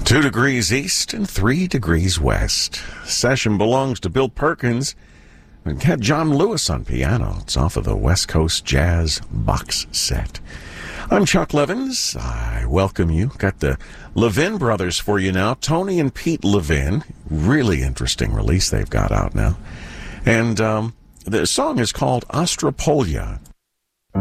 2 degrees east and 3 degrees west. Session belongs to Bill Perkins. We had John Lewis on piano. It's off of the West Coast Jazz box set. I'm Chuck Levins. I welcome you. Got the Levin brothers for you now. Tony and Pete Levin. Really interesting release they've got out now. And the song is called Ostropolia.